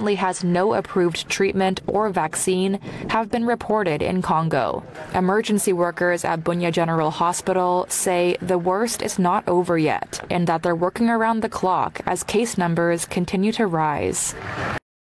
currently has no approved treatment or vaccine have been reported in Congo. Emergency workers at Bunia General Hospital say the worst is not over yet and that they're working around the clock as case numbers continue to rise.